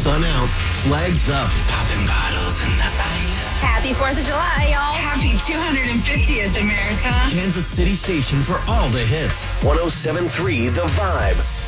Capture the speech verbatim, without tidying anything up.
Sun out, flags up, popping bottles in the night. Happy fourth of July, y'all. Happy two hundred fiftieth, America. Kansas City Station for all the hits. one oh seven point three The Vibe.